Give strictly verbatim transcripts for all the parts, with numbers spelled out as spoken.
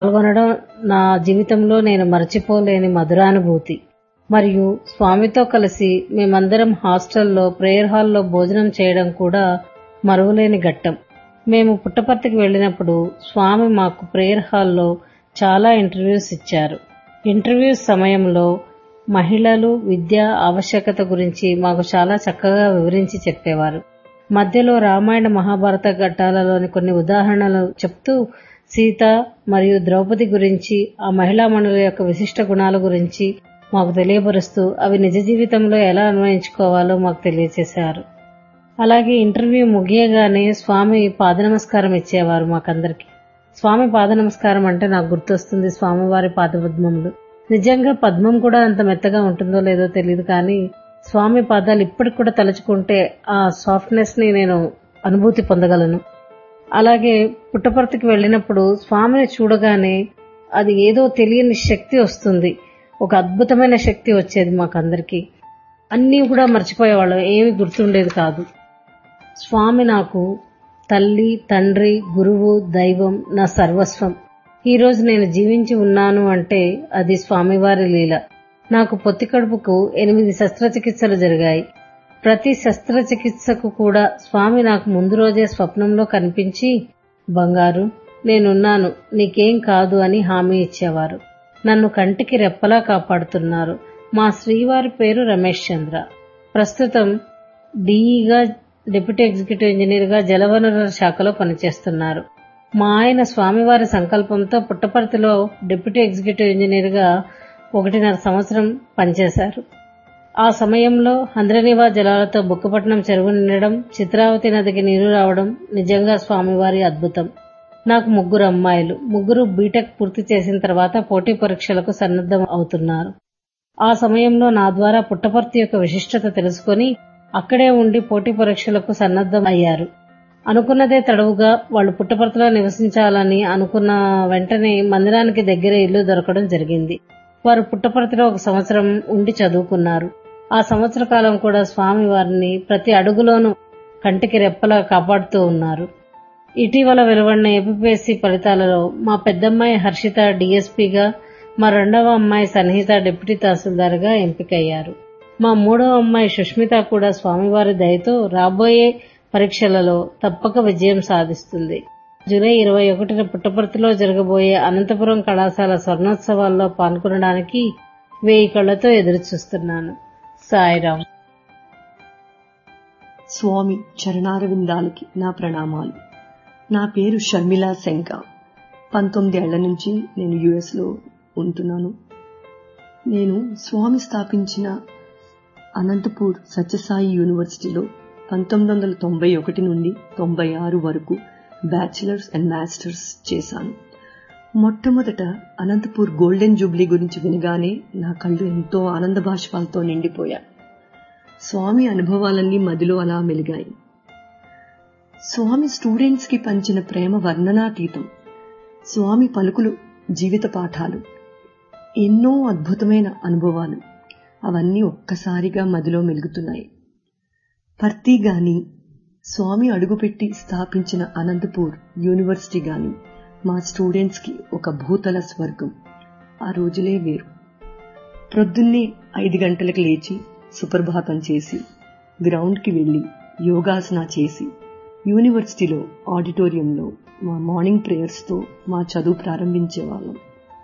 పాల్గొనడం నా జీవితంలో నేను మరచిపోలేని మధురానుభూతి. మరియు స్వామితో కలిసి మేమందరం హాస్టల్లో ప్రేయర్ హాల్లో భోజనం చేయడం కూడా మరువలేని ఘట్టం. మేము పుట్టపర్తికి వెళ్ళినప్పుడు స్వామి మాకు ప్రేయర్ హాల్లో చాలా ఇంటర్వ్యూస్ ఇచ్చారు. ఇంటర్వ్యూస్ సమయంలో మహిళలు విద్య ఆవశ్యకత గురించి మాకు చాలా చక్కగా వివరించి చెప్పేవారు. మధ్యలో రామాయణ మహాభారత ఘట్టాలలోని కొన్ని ఉదాహరణలు చెప్తూ సీత మరియు ద్రౌపది గురించి, ఆ మహిళామణుల యొక్క విశిష్ట గుణాల గురించి మాకు తెలియపరుస్తూ అవి నిజ జీవితంలో ఎలా అన్వయించుకోవాలో మాకు తెలియచేశారు. అలాగే ఇంటర్వ్యూ ముగియగానే స్వామి పాదనమస్కారం ఇచ్చేవారు మాకందరికి. స్వామి పాదనమస్కారం అంటే నాకు గుర్తొస్తుంది స్వామివారి పాదపద్మములు. నిజంగా పద్మం కూడా అంత మెత్తగా ఉంటుందో లేదో తెలియదు, కానీ స్వామి పాదాలు ఇప్పటికి కూడా తలుచుకుంటే ఆ సాఫ్ట్నెస్ ని నేను అనుభూతి పొందగలను. అలాగే పుట్టపర్తికి వెళ్ళినప్పుడు స్వామిని చూడగానే అది ఏదో తెలియని శక్తి వస్తుంది. ఒక అద్భుతమైన శక్తి వచ్చేది మాకందరికి. అన్నీ కూడా మర్చిపోయేవాళ్ళం, ఏమీ గుర్తుండేది కాదు. స్వామి నాకు తల్లి, తండ్రి, గురువు, దైవం, నా సర్వస్వం. ఈ రోజు నేను జీవించి ఉన్నాను అంటే అది స్వామివారి లీల. నాకు పొత్తి కడుపుకు ఎనిమిది శస్త్రచికిత్సలు జరిగాయి. ప్రతి శస్త్రచికిత్సకు కూడా స్వామి నాకు ముందు రోజే స్వప్నంలో కనిపించి, బంగారు నేనున్నాను, నీకేం కాదు అని హామీ ఇచ్చేవారు. నన్ను కంటికి రెప్పలా కాపాడుతున్నారు. మా శ్రీవారి పేరు రమేష్ చంద్ర. ప్రస్తుతం డిఈగా డిప్యూటీ ఎగ్జిక్యూటివ్ ఇంజనీర్ గా జలవనరుల శాఖలో పనిచేస్తున్నారు. మా ఆయన స్వామివారి సంకల్పంతో పుట్టపర్తిలో డిప్యూటీ ఎగ్జిక్యూటివ్ ఇంజనీర్ గా ఒకటిన్నర సంవత్సరం పనిచేశారు. ఆ సమయంలో హంద్రనీవా జలాలతో బుక్కపట్నం చెరువు నిండడం, చిత్రావతి నదికి నీరు రావడం నిజంగా స్వామివారి అద్భుతం. నాకు ముగ్గురు అమ్మాయిలు. ముగ్గురు బీటెక్ పూర్తి చేసిన తర్వాత పోటీ పరీక్షలకు సన్నద్ధం అవుతున్నారు. ఆ సమయంలో నా ద్వారా పుట్టపర్తి యొక్క విశిష్టత తెలుసుకుని అక్కడే ఉండి పోటీ పరీక్షలకు సన్నద్ధం అయ్యారు. అనుకున్నదే తడవుగా వాళ్ళు పుట్టపర్తిలో నివసించాలని అనుకున్న వెంటనే మందిరానికి దగ్గరే ఇల్లు దొరకడం జరిగింది. వారు పుట్టపర్తిలో ఒక సంవత్సరం ఉండి చదువుకున్నారు. ఆ సంవత్సర కాలం కూడా స్వామి వారిని ప్రతి అడుగులోనూ కంటికి రెప్పలా కాపాడుతూ ఉన్నారు. ఇటీవల వెలువడిన ఏపీపీఎస్సీ ఫలితాలలో మా పెద్దమ్మాయి హర్షిత డీఎస్పీగా, మా రెండవ అమ్మాయి సన్నిహిత డిప్యూటీ తహసీల్దార్గా ఎంపికయ్యారు. మా మూడవ అమ్మాయి సుష్మిత కూడా స్వామివారి దయతో రాబోయే పరీక్షలలో తప్పక విజయం సాధిస్తుంది. జూలై ఇరవై ఒకటిన పుట్టపర్తిలో జరగబోయే అనంతపురం కళాశాల స్వర్ణోత్సవాల్లో పాల్గొనడానికి వేయి కళ్లతో ఎదురుచూస్తున్నాను. సాయిరాం. స్వామి చరణారవిందాలకి నా ప్రణామాలు. నా పేరు షర్మిలా శంక. పంతొమ్మిది ఏళ్ల నుంచి నేను యుఎస్ లో ఉంటున్నాను. నేను స్వామి స్థాపించిన అనంతపూర్ సత్యసాయి యూనివర్సిటీలో పంతొమ్మిది వందల తొంభై ఒకటి నుండి తొంభై ఆరు వరకు బ్యాచిలర్స్ అండ్ మాస్టర్స్ చేశాను. మొట్టమొదట అనంతపూర్ గోల్డెన్ జూబ్లీ గురించి వినగానే నా కళ్ళు ఎంతో ఆనంద బాష్పాలతో నిండిపోయాయి. స్వామి అనుభవాలన్నీ మదిలో అలా మెలిగాయి. స్వామి స్టూడెంట్స్ కి పంచిన ప్రేమ వర్ణనాతీతం. స్వామి పలుకులు జీవిత పాఠాలు, ఎన్నో అద్భుతమైన అనుభవాలు, అవన్నీ ఒక్కసారిగా మదిలో మెలుగుతున్నాయి. పర్తి గాని, స్వామి అడుగుపెట్టి స్థాపించిన అనంతపూర్ యూనివర్సిటీ గాని మా స్టూడెంట్స్ కి ఒక భూతల స్వర్గం. ఆ రోజులే వేరు. ప్రొద్దున్నే ఐదు గంటలకు లేచి సుప్రభాతం చేసి గ్రౌండ్ కి వెళ్లి యోగాసన చేసి యూనివర్సిటీలో ఆడిటోరియంలో మా మార్నింగ్ ప్రేయర్స్ తో మా చదువు ప్రారంభించేవాళ్ళం.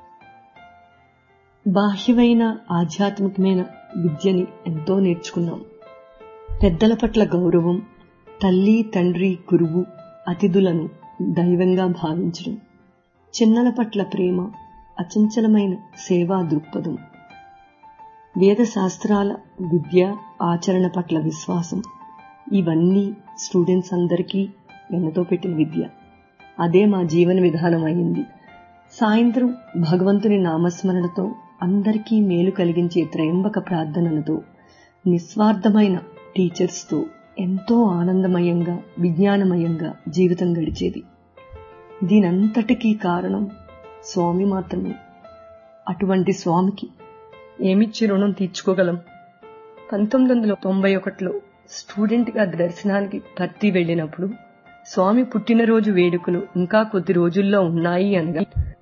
బాహ్యమైన ఆధ్యాత్మికమైన విద్యని ఎంతో నేర్చుకున్నాం. పెద్దల పట్ల గౌరవం, తల్లి, తండ్రి, గురువు, అతిథులను దైవంగా భావించడం, చిన్నల పట్ల ప్రేమ, అచంచలమైన సేవా దృక్పథం, వేద శాస్త్రాల విద్య, ఆచరణ పట్ల విశ్వాసం, ఇవన్నీ స్టూడెంట్స్ అందరికీ వెన్నతో పెట్టిన విద్య. అదే మా జీవన విధానం అయింది. సాయంత్రం భగవంతుని నామస్మరణతో, అందరికీ మేలు కలిగించే త్రయంబక ప్రార్థనలతో, నిస్వార్థమైన టీచర్స్ తో ఎంతో ఆనందమయంగా, విజ్ఞానమయంగా జీవితం గడిచేది. దీనంతటికీ కారణం స్వామి మాత్రమే. అటువంటి స్వామికి ఏమిచ్చి రుణం తీర్చుకోగలం? పంతొమ్మిది వందల తొంభై ఒకటిలో స్టూడెంట్ గా దర్శనానికి పర్తి వెళ్లినప్పుడు స్వామి పుట్టినరోజు వేడుకలు ఇంకా కొద్ది రోజుల్లో ఉన్నాయి అనగా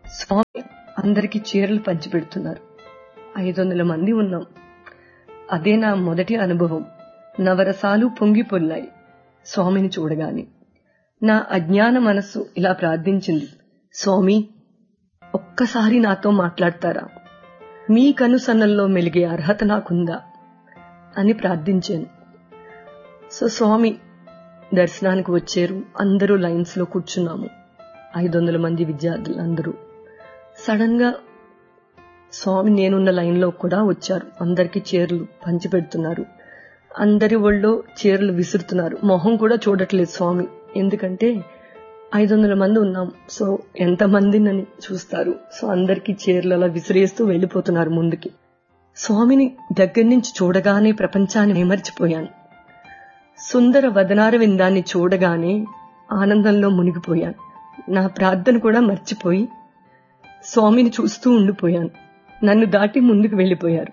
స్వామి అందరికీ చీరలు పంచిపెడుతున్నారు. ఐదు వందల మంది ఉన్నాం. అదే నా మొదటి అనుభవం. నవరసాలు పొంగి పొల్లాయి స్వామిని చూడగానే. నా అజ్ఞాన మనస్సు ఇలా ప్రార్థించింది, స్వామి ఒక్కసారి నాతో మాట్లాడతారా? మీ కనుసన్నల్లో మెలిగే అర్హత నాకుందా అని ప్రార్థించాను. సో స్వామి దర్శనానికి వచ్చారు. అందరూ లైన్స్ లో కూర్చున్నాము, ఐదు వందల మంది విద్యార్థులు అందరూ. సడన్ గా స్వామి నేనున్న లైన్ లో కూడా వచ్చారు. అందరికీ చీరలు పంచి పెడుతున్నారు. అందరి ఒళ్ళో చీరలు విసురుతున్నారు. మొహం కూడా చూడట్లేదు స్వామి, ఎందుకంటే ఐదు వందల మంది ఉన్నాం. సో ఎంత మందినని చూస్తారు. సో అందరికీ చీరలు అలా విసిరేస్తూ వెళ్లిపోతున్నారు ముందుకి. స్వామిని దగ్గర నుంచి చూడగానే ప్రపంచాన్ని ఏమర్చిపోయాను. సుందర వదనార విందాన్ని చూడగానే ఆనందంలో మునిగిపోయాను. నా ప్రార్థన కూడా మర్చిపోయి స్వామిని చూస్తూ ఉండిపోయాను. నన్ను దాటి ముందుకు వెళ్లిపోయారు.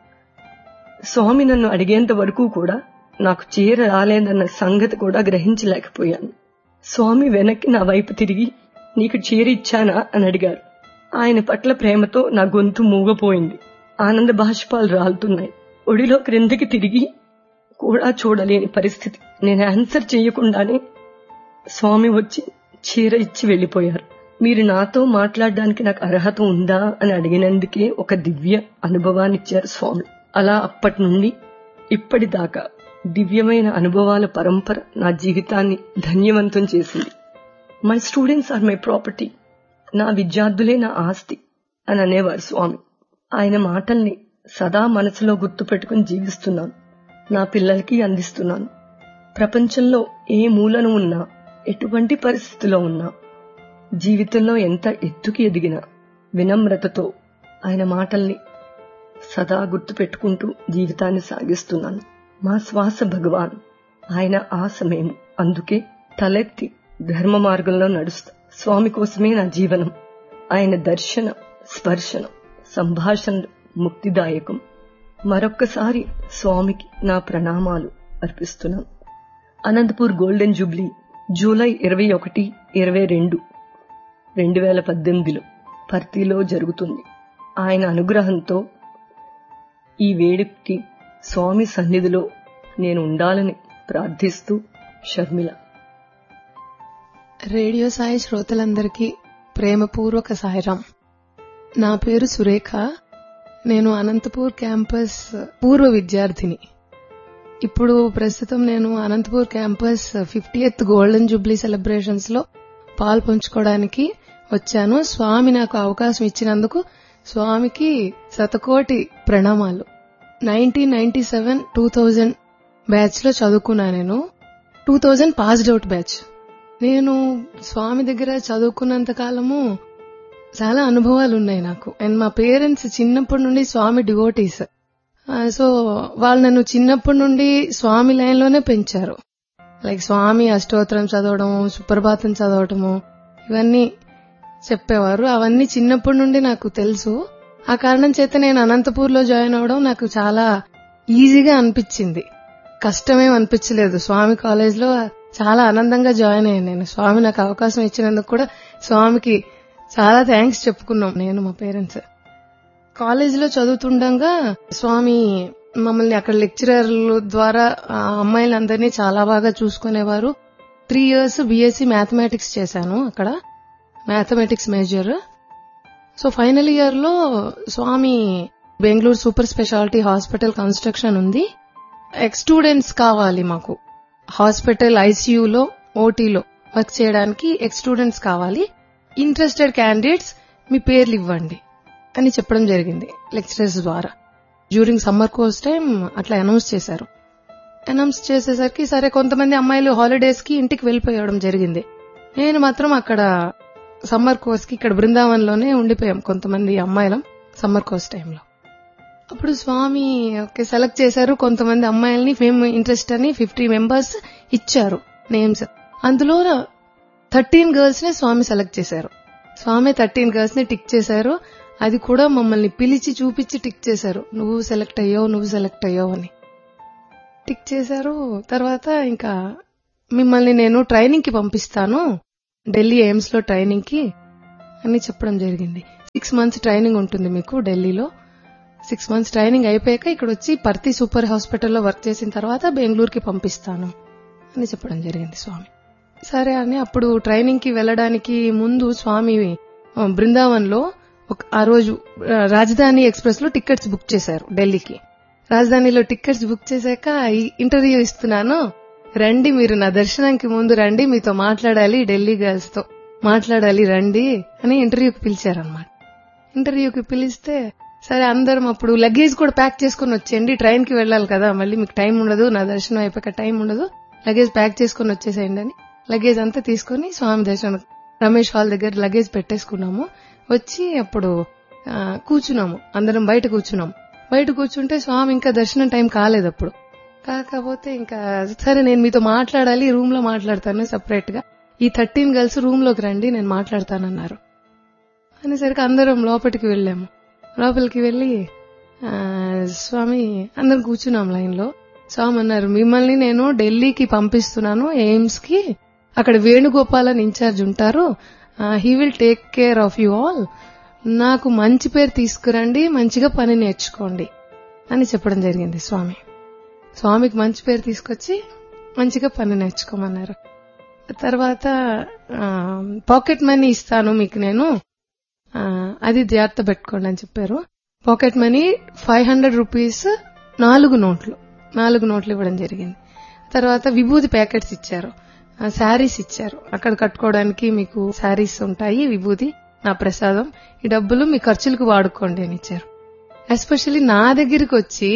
స్వామి నన్ను అడిగేంత వరకు కూడా నాకు చీర రాలేదన్న సంగతి కూడా గ్రహించలేకపోయాను. స్వామి వెనక్కి నా వైపు తిరిగి నీకు చీర ఇచ్చానా అని అడిగారు. ఆయన పట్ల ప్రేమతో నా గొంతు మూగపోయింది. ఆనంద బాష్పాలు రాలుతున్నాయి. ఒడిలో క్రిందకి తిరిగి కూడా చూడలేని పరిస్థితి. నేను ఆన్సర్ చేయకుండానే స్వామి వచ్చి చీర ఇచ్చి వెళ్లిపోయారు. మీరు నాతో మాట్లాడడానికి నాకు అర్హత ఉందా అని అడిగినందుకే ఒక దివ్య అనుభవాన్ని ఇచ్చారు స్వామి. అలా అప్పటి నుండి ఇప్పటిదాకా దివ్యమైన అనుభవాల పరంపర నా జీవితాన్ని ధన్యవంతం చేసింది. My students are my property. నా విద్యార్థులే నా ఆస్తి అని అనేవారు స్వామి. ఆయన మాటల్ని సదా మనసులో గుర్తు పెట్టుకుని జీవిస్తున్నాను. నా పిల్లలకి అందిస్తున్నాను. ప్రపంచంలో ఏ మూలన ఉన్నా, ఎటువంటి పరిస్థితిలో ఉన్నా, జీవితంలో ఎంత ఎత్తుకి ఎదిగినా వినమ్రతతో ఆయన మాటల్ని సదా గుర్తు పెట్టుకుంటూ జీవితాన్ని సాగిస్తున్నాను. మా శ్వాస భగవాన్, ఆయన ఆసమేము. అందుకే తలెత్తి ధర్మ మార్గంలో నడుస్తా. స్వామి కోసమే నా జీవనం. ఆయన దర్శన స్పర్శన సంభాషణ ముక్తిదాయకం. మరొక్కసారి స్వామికి నా ప్రణామాలు అర్పిస్తున్నాను. అనంతపూర్ గోల్డెన్ జూబ్లీ జూలై ఇరవై ఒకటి ఇరవై రెండు రెండు వేల పద్దెనిమిదిలో పర్తిలో జరుగుతుంది. ఆయన అనుగ్రహంతో ఈ వేడుకకి స్వామి సన్నిధిలో నేను ఉండాలని ప్రార్థిస్తూ షర్మిల. రేడియో సాయి శ్రోతలందరికీ ప్రేమపూర్వక సాయిరాం. నా పేరు సురేఖ. నేను అనంతపూర్ క్యాంపస్ పూర్వ విద్యార్థిని. ఇప్పుడు ప్రస్తుతం నేను Anantapur campus fiftieth golden Jubilee celebrations లో పాలు పంచుకోవడానికి వచ్చాను. స్వామి నాకు అవకాశం ఇచ్చినందుకు స్వామికి శతకోటి ప్రణామాలు. Nineteen ninety seven two thousand batch లో చదువుకున్నా. నేను two thousand passed out batch. నేను స్వామి దగ్గర చదువుకున్నంత కాలము చాలా అనుభవాలు ఉన్నాయి నాకు. అండ్ మా పేరెంట్స్ చిన్నప్పటి నుండి స్వామి డివోటీస్. సో వాళ్ళు నన్ను చిన్నప్పటి నుండి స్వామి లైన్ లోనే పెంచారు. లైక్ స్వామి అష్టోత్తరం చదవడము, సుప్రభాతం చదవటము, ఇవన్నీ చెప్పేవారు. అవన్నీ చిన్నప్పటి నుండి నాకు తెలుసు. ఆ కారణం చేత నేను అనంతపూర్ లో జాయిన్ అవడం నాకు చాలా ఈజీగా అనిపించింది. కష్టమేం అనిపించలేదు. స్వామి కాలేజ్ లో చాలా ఆనందంగా జాయిన్ అయ్యాను నేను. స్వామి నాకు అవకాశం ఇచ్చినందుకు కూడా స్వామికి చాలా థ్యాంక్స్ చెప్పుకున్నాం నేను మా పేరెంట్స్. కాలేజీలో చదువుతుండగా స్వామి మమ్మల్ని అక్కడ లెక్చరర్ల ద్వారా అమ్మాయిలందరినీ చాలా బాగా చూసుకునేవారు. త్రీ ఇయర్స్ బీఎస్సీ మ్యాథమెటిక్స్ చేశాను అక్కడ, mathematics major. So final year లో స్వామి Bengaluru super speciality hospital construction ఉంది. ఎక్స్ స్టూడెంట్స్ కావాలి మాకు. హాస్పిటల్ ఐసీయూలో ఓటీలో వర్క్ చేయడానికి ఎక్స్ స్టూడెంట్స్ కావాలి. ఇంట్రెస్టెడ్ క్యాండిడేట్స్ మీ పేర్లు ఇవ్వండి అని చెప్పడం జరిగింది లెక్చరర్స్ ద్వారా. డ్యూరింగ్ సమ్మర్ కోర్స్ టైం అట్లా అనౌన్స్ చేశారు. అనౌన్స్ చేసేసరికి సరే కొంతమంది అమ్మాయిలు హాలిడేస్ కి ఇంటికి వెళ్లిపోయడం జరిగింది. నేను మాత్రం అక్కడ సమ్మర్ కోర్స్ కి ఇక్కడ బృందావన్ లోనే ఉండిపోయాం కొంతమంది అమ్మాయిలం సమ్మర్ కోర్స్ టైంలో. అప్పుడు స్వామి ఓకే సెలెక్ట్ చేశారు కొంతమంది అమ్మాయిల్ని. మేము ఇంట్రెస్ట్ అని ఫిఫ్టీ మెంబర్స్ ఇచ్చారు నేమ్స్. అందులో థర్టీన్ గర్ల్స్ నే స్వామి సెలెక్ట్ చేశారు. స్వామి థర్టీన్ గర్ల్స్ ని టిక్ చేశారు. అది కూడా మమ్మల్ని పిలిచి చూపించి టిక్ చేశారు. నువ్వు సెలెక్ట్ అయ్యావు నువ్వు సెలెక్ట్ అయ్యావు అని టిక్ చేశారు. తర్వాత ఇంకా మిమ్మల్ని నేను ట్రైనింగ్ కి పంపిస్తాను, ఢిల్లీ ఎయిమ్స్ లో ట్రైనింగ్ కి అని చెప్పడం జరిగింది. సిక్స్ మంత్స్ ట్రైనింగ్ ఉంటుంది మీకు ఢిల్లీలో. సిక్స్ మంత్స్ ట్రైనింగ్ అయిపోయాక ఇక్కడ వచ్చి పర్తి సూపర్ హాస్పిటల్లో వర్క్ చేసిన తర్వాత బెంగళూరుకి పంపిస్తాను అని చెప్పడం జరిగింది స్వామి. సరే అని అప్పుడు ట్రైనింగ్ కి వెళ్లడానికి ముందు స్వామి బృందావన్ లో ఆ రోజు రాజధాని ఎక్స్ప్రెస్ లో టికెట్స్ బుక్ చేశారు ఢిల్లీకి. రాజధానిలో టికెట్స్ బుక్ చేశాక ఇంటర్వ్యూ ఇస్తున్నాను, రండి మీరు నా దర్శనానికి ముందు రండి, మీతో మాట్లాడాలి, ఢిల్లీ గర్ల్స్ తో మాట్లాడాలి రండి అని ఇంటర్వ్యూకి పిలిచారనమాట. ఇంటర్వ్యూకి పిలిస్తే సరే అందరం అప్పుడు లగేజ్ కూడా ప్యాక్ చేసుకుని వచ్చేయండి, ట్రైన్ కి వెళ్లాలి కదా, మళ్ళీ మీకు టైం ఉండదు, నా దర్శనం అయిపోయాక టైం ఉండదు, లగేజ్ ప్యాక్ చేసుకుని వచ్చేసేయండి అని లగేజ్ అంతా తీసుకుని స్వామి దర్శనం రమేష్ హాల్ దగ్గర లగేజ్ పెట్టేసుకున్నాము. వచ్చి అప్పుడు కూర్చున్నాము, అందరం బయట కూర్చున్నాము. బయట కూర్చుంటే స్వామి ఇంకా దర్శనం టైం కాలేదు అప్పుడు. కాకపోతే ఇంకా సరే నేను మీతో మాట్లాడాలి, రూమ్ లో మాట్లాడతాను సెపరేట్ గా, ఈ థర్టీన్ గర్ల్స్ రూమ్ లోకి రండి నేను మాట్లాడతానన్నారు. అనేసరికి అందరం లోపలికి వెళ్ళాము. లోపలికి వెళ్లి స్వామి అందరం కూర్చున్నాం లైన్ లో. స్వామి అన్నారు, మిమ్మల్ని నేను ఢిల్లీకి పంపిస్తున్నాను ఎయిమ్స్ కి, అక్కడ వేణుగోపాల్ ఇన్ఛార్జ్ ఉంటారు, he will take care of you all, నాకు మంచి పేరు తీసుకురండి, మంచిగా పని నేర్చుకోండి అని చెప్పడం జరిగింది స్వామి. స్వామికి మంచి పేరు తీసుకొచ్చి మంచిగా పని నేర్చుకోమన్నారు. తర్వాత పాకెట్ మనీ ఇస్తాను మీకు నేను, అది జాగ్రత్త పెట్టుకోండి అని చెప్పారు. Pocket money five hundred rupees నాలుగు నోట్లు నాలుగు నోట్లు ఇవ్వడం జరిగింది. తర్వాత విభూతి ప్యాకెట్స్ ఇచ్చారు, శారీస్ ఇచ్చారు, అక్కడ కట్టుకోవడానికి మీకు శారీస్ ఉంటాయి, విభూతి నా ప్రసాదం, ఈ డబ్బులు మీ ఖర్చులకు వాడుకోండి అని ఇచ్చారు. ఎస్పెషల్లీ నా దగ్గరికి వచ్చి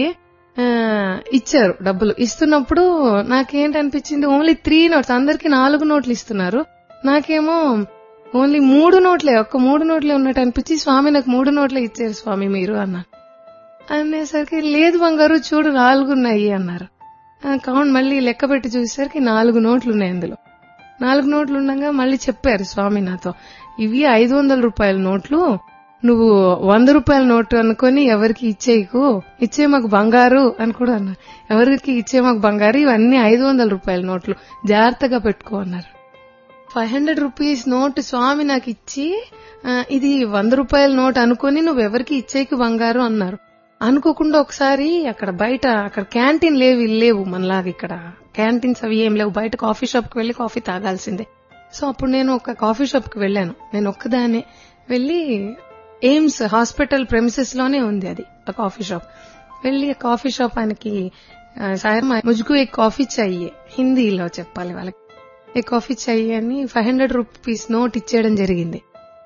ఇచ్చారు డబ్బులు. ఇస్తున్నప్పుడు నాకేంటనిపించింది, ఓన్లీ త్రీ నోట్స్, అందరికి నాలుగు నోట్లు ఇస్తున్నారు, నాకేమో ఓన్లీ మూడు నోట్లే, ఒక్క మూడు నోట్లే ఉన్నట్టు అనిపించి, స్వామి నాకు మూడు నోట్లే ఇచ్చారు స్వామి మీరు అన్నా. అనేసరికి లేదు బంగారు చూడు నాలుగున్నాయి అన్నారు. కౌంట్ మళ్ళీ లెక్క పెట్టి చూసేసరికి నాలుగు నోట్లు ఉన్నాయి అందులో. నాలుగు నోట్లు ఉండగా మళ్ళీ చెప్పారు స్వామి నాతో, ఇవి ఐదు వందల రూపాయల నోట్లు, నువ్వు వంద రూపాయల నోటు అనుకుని ఎవరికి ఇచ్చేయకు, ఇచ్చే మాకు బంగారు అని కూడా అన్నారు. ఎవరికి ఇచ్చే మాకు బంగారు, ఇవన్నీ ఐదు వందల రూపాయల నోట్లు, జాగ్రత్తగా పెట్టుకో అన్నారు. ఫైవ్ హండ్రెడ్ రూపీస్ నోట్ స్వామి నాకు ఇచ్చి, ఇది వంద రూపాయల నోట్ అనుకుని నువ్వెవరికి ఇచ్చేయకు బంగారు అన్నారు. అనుకోకుండా ఒకసారి అక్కడ బయట అక్కడ క్యాంటీన్ లేవు లేవు మనలాగా ఇక్కడ క్యాంటీన్స్ అవి ఏం లేవు, బయట కాఫీ షాప్ కి వెళ్లి కాఫీ తాగాల్సిందే. సో అప్పుడు నేను ఒక కాఫీ షాప్ కి వెళ్లాను, నేను ఒక్కదానే వెళ్లి, ఎయిమ్స్ హాస్పిటల్ ప్రెమిసెస్ లోనే ఉంది అది ఆ కాఫీ షాప్. వెళ్లి ఆ కాఫీ షాప్ ఆయనకి సార్ ముజ్కు ఏ కాఫీ చాయియే, హిందీలో చెప్పాలి వాళ్ళకి, ఏ కాఫీ చాయియే అని ఫైవ్ హండ్రెడ్ రూపీస్ నోట్ ఇచ్చేయడం జరిగింది.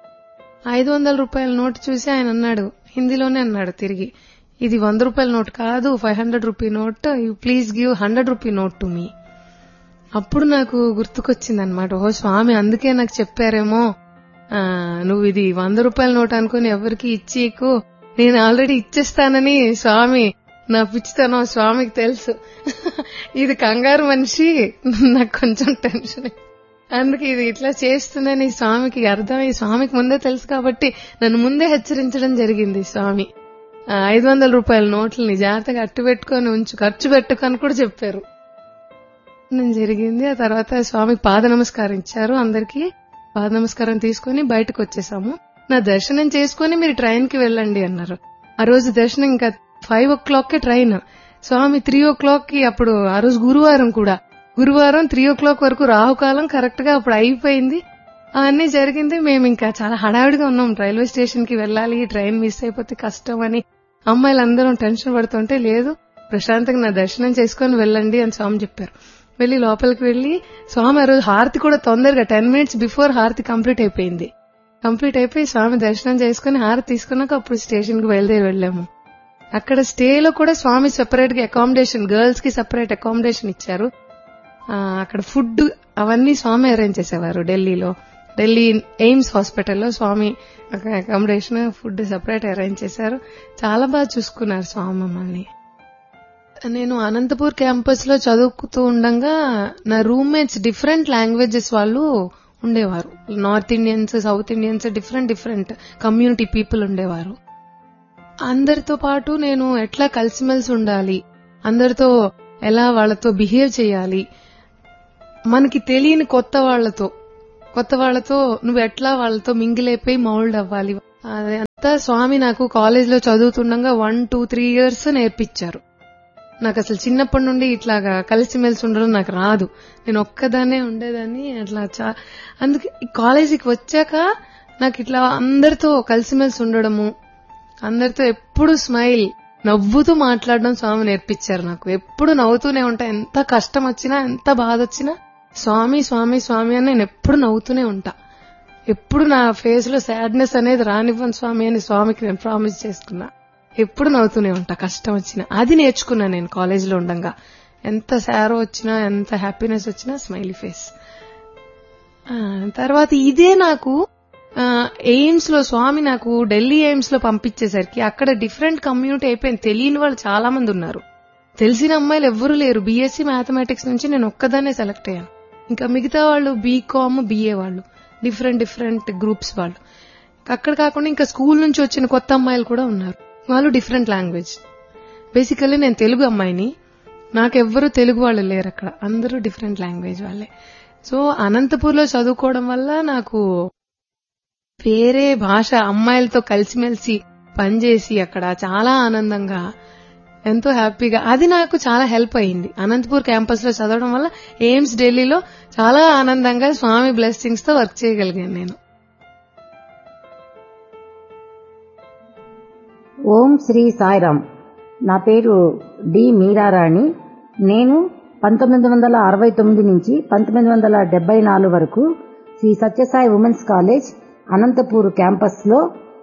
ఐదు వందల రూపాయల నోట్ చూసి ఆయన అన్నాడు, హిందీలోనే అన్నాడు తిరిగి, ఇది వంద రూపాయల నోట్ కాదు, five hundred rupee note, you please give hundred rupee note to me. అప్పుడు నాకు గుర్తుకొచ్చింది అనమాట, ఓ స్వామి అందుకే నాకు చెప్పారేమో, నువ్వు ఇది వంద రూపాయల నోట్ అనుకుని ఎవరికి ఇచ్చేకు, నేను ఆల్రెడీ ఇచ్చేస్తానని. స్వామి నా పిచ్చితనం స్వామికి తెలుసు, ఇది కంగారు మనిషి, నాకు కొంచెం టెన్షన్, అందుకే ఇది ఇట్లా చేస్తుందని స్వామికి అర్థం, ఈ స్వామికి ముందే తెలుసు కాబట్టి నన్ను ముందే హెచ్చరించడం జరిగింది స్వామి. ఐదు వందల రూపాయల నోట్లని జాగ్రత్తగా అట్టు పెట్టుకుని ఉంచు, ఖర్చు పెట్టుకొని కూడా చెప్పారు. జరిగింది. ఆ తర్వాత స్వామికి పాద నమస్కారం ఇచ్చారు, అందరికీ పాద నమస్కారం తీసుకుని బయటకు వచ్చేసాము. నా దర్శనం చేసుకుని మీరు ట్రైన్ కి వెళ్ళండి అన్నారు. ఆ రోజు దర్శనం ఇంకా ఫైవ్ ఓ క్లాక్ కే ట్రైన్, స్వామి త్రీ ఓ క్లాక్ కి, అప్పుడు ఆ రోజు గురువారం కూడా, గురువారం త్రీ ఓ క్లాక్ వరకు రాహుకాలం కరెక్ట్ గా అప్పుడు అయిపోయింది. అన్నీ జరిగింది. మేము ఇంకా చాలా హడావిడిగా ఉన్నాం, రైల్వే స్టేషన్ కి వెళ్ళాలి, ట్రైన్ మిస్ అయిపోతే కష్టం అని అమ్మాయిలందరం టెన్షన్ పడుతుంటే, లేదు ప్రశాంతంగా నా దర్శనం చేసుకుని వెళ్ళండి అని స్వామి చెప్పారు. వెళ్లి లోపలికి వెళ్లి స్వామి ఆ రోజు హారతి కూడా తొందరగా టెన్ మినిట్స్ బిఫోర్ హారతి కంప్లీట్ అయిపోయింది. కంప్లీట్ అయిపోయి స్వామి దర్శనం చేసుకుని హారతి తీసుకున్నాక అప్పుడు స్టేషన్ కి బయలుదేరి వెళ్లాము. అక్కడ స్టేలో కూడా స్వామి సెపరేట్ గా అకామిడేషన్, గర్ల్స్ కి సెపరేట్ అకామిడేషన్ ఇచ్చారు. అక్కడ ఫుడ్ అవన్నీ స్వామి అరేంజ్ చేసేవారు. ఢిల్లీలో ఢిల్లీ ఎయిమ్స్ హాస్పిటల్లో స్వామి అకామిడేషన్, ఫుడ్ సెపరేట్ అరేంజ్ చేశారు. చాలా బాగా చూసుకున్నారు స్వామి మమ్మల్ని. నేను అనంతపూర్ క్యాంపస్ లో చదువుతూ ఉండగా నా రూమ్మేట్స్ డిఫరెంట్ లాంగ్వేజెస్ వాళ్ళు ఉండేవారు. North Indians, south Indians, different different community people ఉండేవారు. అందరితో పాటు నేను ఎట్లా కలిసిమెలిసి ఉండాలి, అందరితో ఎలా వాళ్లతో బిహేవ్ చేయాలి, మనకి తెలియని కొత్త వాళ్లతో కొత్త వాళ్ళతో నువ్వు ఎట్లా వాళ్ళతో మింగిల్ అయిపోయి మౌల్డ్ అవ్వాలి. అదంతా స్వామి నాకు కాలేజ్ లో చదువుతుండగా వన్ టూ త్రీ ఇయర్స్ నేర్పించారు. నాకు అసలు చిన్నప్పటి నుండి ఇట్లాగా కలిసిమెలిసి ఉండడం నాకు రాదు. నేను ఒక్కదాన్నే ఉండేదాన్ని. అట్లా చా అందుకే ఈ కాలేజీకి వచ్చాక నాకు ఇట్లా అందరితో కలిసిమెలిసి ఉండడము, అందరితో ఎప్పుడు స్మైల్ నవ్వుతూ మాట్లాడడం స్వామి నేర్పించారు నాకు. ఎప్పుడు నవ్వుతూనే ఉంటా. ఎంత కష్టం వచ్చినా ఎంత బాధ వచ్చినా స్వామి స్వామి స్వామి అని నేను ఎప్పుడు నవ్వుతూనే ఉంటా. ఎప్పుడు నా ఫేస్ లో సాడ్నెస్ అనేది రానివ్వను స్వామి అని స్వామికి నేను ప్రామిస్ చేసుకున్నా. ఎప్పుడు నవ్వుతూనే ఉంటా కష్టం వచ్చినా. అది నేర్చుకున్నా నేను కాలేజీలో ఉండగా. ఎంత సారో వచ్చినా ఎంత హ్యాపీనెస్ వచ్చినా స్మైలీ ఫేస్. తర్వాత ఇదే నాకు ఎయిమ్స్ లో స్వామి నాకు ఢిల్లీ ఎయిమ్స్ లో పంపించేసరికి అక్కడ డిఫరెంట్ కమ్యూనిటీ అయిపోయింది. తెలియని వాళ్ళు చాలా మంది ఉన్నారు, తెలిసిన అమ్మాయిలు ఎవ్వరూ లేరు. బీఎస్సీ మ్యాథమెటిక్స్ నుంచి నేను ఒక్కదాన్నే సెలెక్ట్ అయ్యాను. ఇంకా మిగతా వాళ్ళు బీకామ్ బీఏ వాళ్ళు, డిఫరెంట్ డిఫరెంట్ గ్రూప్స్ వాళ్ళు. అక్కడ కాకుండా ఇంకా స్కూల్ నుంచి వచ్చిన కొత్త అమ్మాయిలు కూడా ఉన్నారు. వాళ్ళు డిఫరెంట్ లాంగ్వేజ్. బేసికల్లీ నేను తెలుగు అమ్మాయిని, నాకెవ్వరూ తెలుగు వాళ్ళు లేరు అక్కడ, అందరూ డిఫరెంట్ లాంగ్వేజ్ వాళ్ళే. సో అనంతపూర్ లో చదువుకోవడం వల్ల నాకు వేరే భాష అమ్మాయిలతో కలిసిమెలిసి పనిచేసి అక్కడ చాలా ఆనందంగా ఎంతో హ్యాపీగా అది నాకు చాలా హెల్ప్ అయింది. అనంతపూర్ క్యాంపస్ లో చదవడం వల్ల ఎయిమ్స్ ఢిల్లీలో చాలా ఆనందంగా స్వామి బ్లెస్సింగ్స్ తో వర్క్ చేయగలిగాను నేను. ఓం శ్రీ సాయిరామ్. నా పేరు డి మీరారాణి. నేను పంతొమ్మిది వందల అరవై తొమ్మిది నుంచి పంతొమ్మిది వందల డెబ్బై నాలుగు వరకు Shri Sathya Sai women's college Anantapur campus లో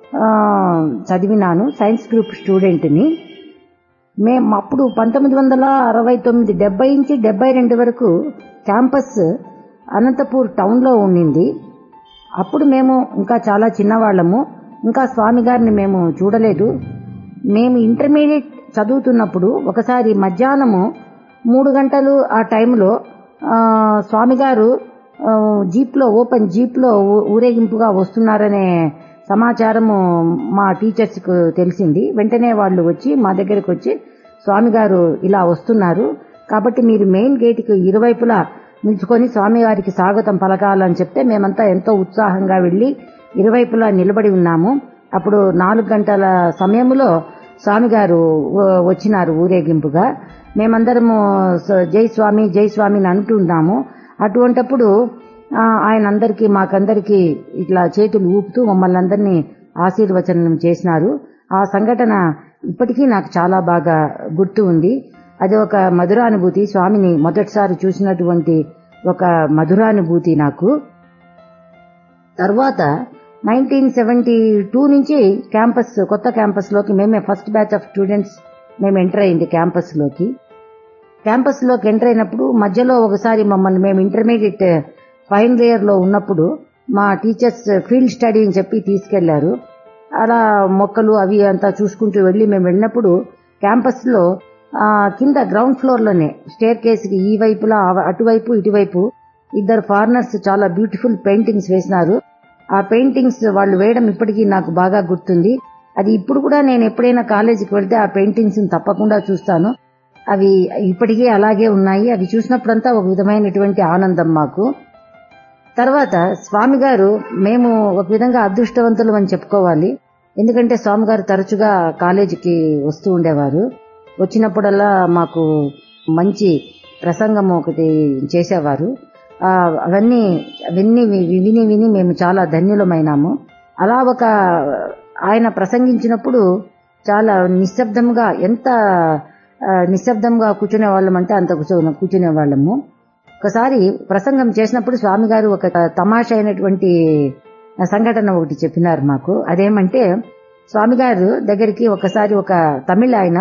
చదివినాను. సైన్స్ గ్రూప్ స్టూడెంట్ని. మేము అప్పుడు పంతొమ్మిది వందల అరవై తొమ్మిది డెబ్బై నుంచి డెబ్బై రెండు వరకు క్యాంపస్ అనంతపూర్ టౌన్ లో ఉండింది. అప్పుడు మేము ఇంకా చాలా చిన్నవాళ్లము, ఇంకా స్వామి గారిని మేము చూడలేదు. మేము ఇంటర్మీడియట్ చదువుతున్నప్పుడు ఒకసారి మధ్యాహ్నము మూడు గంటలు ఆ టైంలో స్వామి గారు జీప్ లో ఓపెన్ జీప్ లో ఊరేగింపుగా వస్తున్నారనే సమాచారము మా టీచర్స్ కు తెలిసింది. వెంటనే వాళ్ళు వచ్చి మా దగ్గరకు వచ్చి స్వామి గారు ఇలా వస్తున్నారు కాబట్టి మీరు మెయిన్ గేట్ కి ఇరువైపులా నిల్చుకొని స్వామి గారికి స్వాగతం పలకాలని చెప్తే మేమంతా ఎంతో ఉత్సాహంగా వెళ్లి ఇరువైపులా నిలబడి ఉన్నాము. అప్పుడు నాలుగు గంటల సమయంలో స్వామి గారు వచ్చినారు ఊరేగింపుగా. మేమందరము జై స్వామి జై స్వామిని అంటున్నాము. అటువంటప్పుడు ఆయన అందరికీ మాకందరికీ ఇట్లా చేతులు ఊపుతూ మమ్మల్ని అందరినీ ఆశీర్వచనం చేసినారు. ఆ సంఘటన ఇప్పటికీ నాకు చాలా బాగా గుర్తు ఉంది. అది ఒక మధురానుభూతి. స్వామిని మొదటిసారి చూసినటువంటి ఒక మధురానుభూతి నాకు. తర్వాత నైన్టీన్ సెవెంటీ టూ నుంచి క్యాంపస్ కొత్త క్యాంపస్ లోకి మేమే ఫస్ట్ బ్యాచ్ ఆఫ్ స్టూడెంట్స్ మేము ఎంటర్ అయింది క్యాంపస్ లోకి. క్యాంపస్ లోకి ఎంటర్ అయినప్పుడు మధ్యలో ఒకసారి మమ్మల్ని మేము ఇంటర్మీడియట్ ఫైనల్ ఇయర్ లో ఉన్నప్పుడు మా టీచర్స్ ఫీల్డ్ స్టడీ అని చెప్పి తీసుకెళ్లారు. అలా మొక్కలు అవి అంతా చూసుకుంటూ వెళ్లి మేము వెళ్ళినప్పుడు క్యాంపస్ లో కింద గ్రౌండ్ ఫ్లోర్ లోనే స్టేర్ కేసుకి ఈ వైపులా అటువైపు ఇటువైపు ఇద్దరు ఫారినర్స్ చాలా బ్యూటిఫుల్ పెయింటింగ్స్ వేసినారు. ఆ పెయింటింగ్స్ వాళ్ళు వేయడం ఇప్పటికీ నాకు బాగా గుర్తుంది. అది ఇప్పుడు కూడా నేను ఎప్పుడైనా కాలేజీకి వెళ్తే ఆ పెయింటింగ్స్ తప్పకుండా చూస్తాను. అవి ఇప్పటికీ అలాగే ఉన్నాయి. అవి చూసినప్పుడంతా ఒక విధమైనటువంటి ఆనందం మాకు. తర్వాత స్వామి గారు మేము ఒక విధంగా అదృష్టవంతులు అని చెప్పుకోవాలి. ఎందుకంటే స్వామి గారు తరచుగా కాలేజీకి వస్తూ ఉండేవారు. వచ్చినప్పుడల్లా మాకు మంచి ప్రసంగం ఒకటి చేసేవారు. అవన్నీ అవన్నీ విని విని మేము చాలా ధన్యులమైనాము. అలా ఒక ఆయన ప్రసంగించినప్పుడు చాలా నిశ్శబ్దంగా, ఎంత నిశ్శబ్దంగా కూర్చునే వాళ్ళం అంటే అంత కూర్చునే వాళ్ళము. ఒకసారి ప్రసంగం చేసినప్పుడు స్వామి గారు ఒక తమాషా అయినటువంటి సంఘటన ఒకటి చెప్పినారు మాకు. అదేమంటే స్వామి గారు దగ్గరికి ఒకసారి ఒక తమిళ ఆయన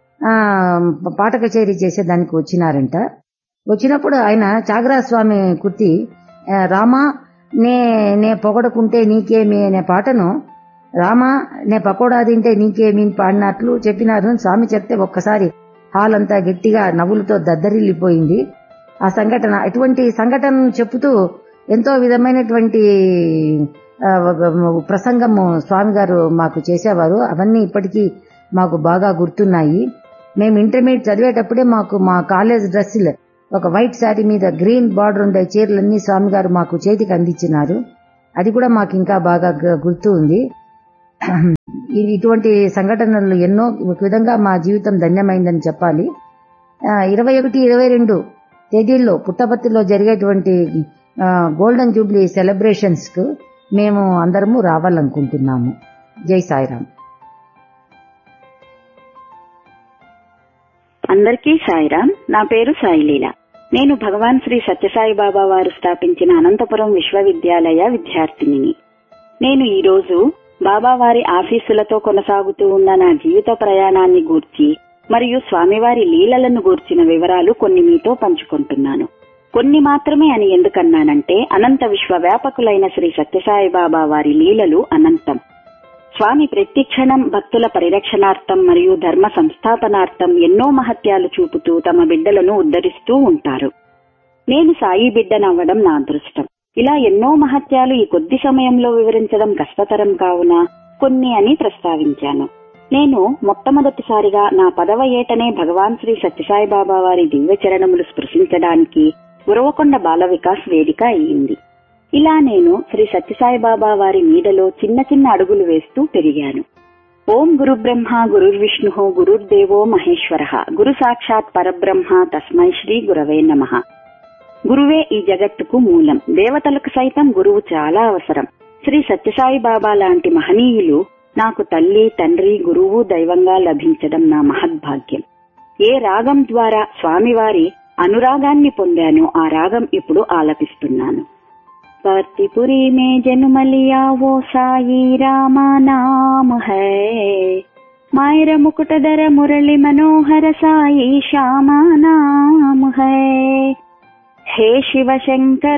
పాట కచేరీ చేసేదానికి వచ్చినారంట. వచ్చినప్పుడు ఆయన త్యాగరాజ స్వామి కుర్తి రామా నే నే పొగడకుంటే నీకేమి అనే పాటను రామా నే పకోడా తింటే నీకేమి పాడినట్లు చెప్పినారు. స్వామి చెప్తే ఒక్కసారి హాల్ అంతా గట్టిగా నవ్వులతో దద్దరిల్లిపోయింది. ఆ సంఘటన అటువంటి సంఘటనను చెప్పుతూ ఎంతో విధమైనటువంటి ప్రసంగము స్వామి గారు మాకు చేసేవారు. అవన్నీ ఇప్పటికీ మాకు బాగా గుర్తున్నాయి. మేము ఇంటర్మీడియట్ చదివేటప్పుడే మాకు మా కాలేజ్ డ్రెస్సులు ఒక వైట్ శారీ మీద గ్రీన్ బార్డర్ ఉండే చీరలన్నీ స్వామి గారు మాకు చేతికి అందించినారు. అది కూడా మాకు ఇంకా బాగా గుర్తు ఉంది. ఇటువంటి సంఘటనలు ఎన్నో. ఒక విధంగా మా జీవితం ధన్యమైందని చెప్పాలి. ఇరవై ఒకటి ఇరవై రెండు తేదీల్లో పుట్టపర్తిలో జరిగేటువంటి గోల్డెన్ జూబ్లీ సెలబ్రేషన్స్ కు మేము అందరము రావాలనుకుంటున్నాము. జై సాయిరాం. అందరికీ సాయిరాం. నా పేరు సాయిలీల. నేను భగవాన్ శ్రీ సత్యసాయి బాబా వారు స్థాపించిన అనంతపురం విశ్వవిద్యాలయ విద్యార్థినిని. నేను ఈ రోజు బాబా వారి ఆశీస్సులతో కొనసాగుతూ ఉన్న నా జీవిత ప్రయాణాన్ని గూర్చి మరియు స్వామివారి లీలలను గూర్చిన వివరాలు కొన్ని మీతో పంచుకుంటున్నాను. కొన్ని మాత్రమే అని ఎందుకన్నానంటే అనంత విశ్వవ్యాపకులైన శ్రీ సత్యసాయి బాబా వారి లీలలు అనంతం. స్వామి ప్రతి క్షణం భక్తుల పరిరక్షణార్థం మరియు ధర్మ సంస్థాపనార్థం ఎన్నో మహత్యాలు చూపుతూ తమ బిడ్డలను ఉద్ధరిస్తూ ఉంటారు. నేను సాయి బిడ్డనవ్వడం నా అదృష్టం. ఇలా ఎన్నో మహత్యాలు ఈ కొద్ది సమయంలో వివరించడం కష్టతరం కావున కొన్ని అని ప్రస్తావించాను. నేను మొట్టమొదటిసారిగా నా పదవ ఏటనే భగవాన్ శ్రీ సత్యసాయి బాబా వారి దివ్య చరణములు స్పృశించడానికి ఉరవకొండ బాల వికాస్ వేదిక అయ్యింది. ఇలా నేను శ్రీ సత్యసాయి బాబా వారి నీడలో చిన్న చిన్న అడుగులు వేస్తూ పెరిగాను. ఓం గురు బ్రహ్మ గురుర్విష్ణు గురుర్దేవో మహేశ్వర గురు సాక్షాత్ పరబ్రహ్మ తస్మై శ్రీ గురవే నమః. గురువే ఈ జగత్తుకు మూలం. దేవతలకు సైతం గురువు చాలా అవసరం. శ్రీ సత్యసాయి బాబా లాంటి మహనీయులు నాకు తల్లి, తండ్రి, గురువు, దైవంగా లభించడం నా మహద్భాగ్యం. ఏ రాగం ద్వారా స్వామివారి అనురాగాన్ని పొందానో ఆ రాగం ఇప్పుడు ఆలపిస్తున్నాను. పార్తిపురి మే జనుమలియా ఓ సాయి రామ నామ హై, మాయర ముకుటధర మురళి మనోహర సాయి శ్యామ నామ హై. హే శివ శంకర